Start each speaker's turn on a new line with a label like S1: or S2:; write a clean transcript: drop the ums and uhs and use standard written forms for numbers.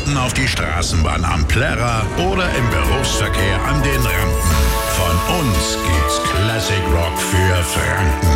S1: warten auf die Straßenbahn am Plärrer oder im Berufsverkehr an den Rampen. Von uns gibt's Classic Rock für Franken.